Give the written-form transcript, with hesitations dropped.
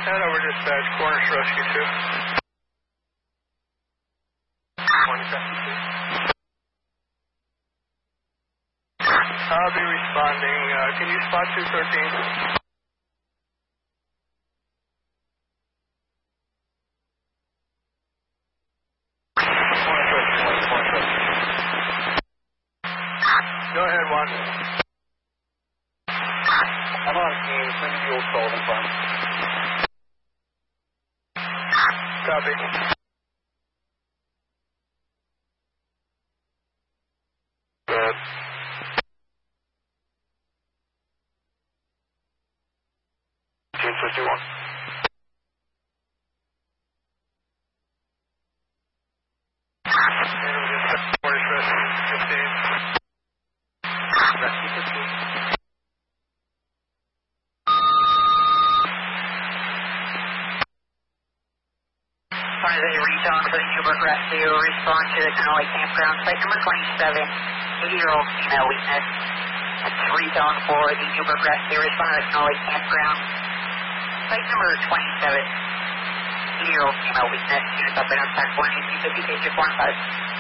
Head over dispatch, Cornish Rescue 2. Cornish Rescue 2. I'll be responding. Can you spot 213? Go ahead, Juan. I'm on scene. Send fuel sold in front. Copy. Good. Team 51. Cornish Rescue 15. Rescue 15. As a recon for the Newburgh Rescue, respond to the Canal Lake Campground, site number 27, 80-year-old female witness. That's recon for the Newburgh Rescue, respond to the Canal Lake Campground, site number 27, 80-year-old female witness. Units up and on track 1, 1850, 15.